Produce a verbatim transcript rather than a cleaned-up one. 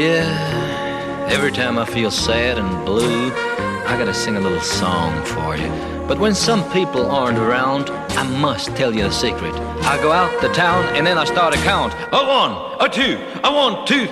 Yeah, every time I feel sad and blue, I gotta sing a little song for you. But when some people aren't around, I must tell you a secret. I go out to town and then I start a count. A one, a two, a one, two,